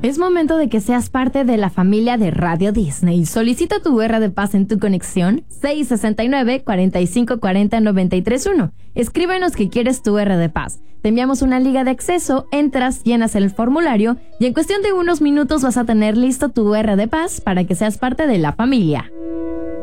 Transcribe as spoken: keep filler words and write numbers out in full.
Es momento de que seas parte de la familia de Radio Disney. Solicita tu R de Paz en tu conexión seis seis nueve, cuatro cinco cuatro cero, nueve tres uno. Escríbenos que quieres tu R de Paz. Te enviamos una liga de acceso, entras, llenas el formulario y en cuestión de unos minutos vas a tener listo tu R de Paz para que seas parte de la familia.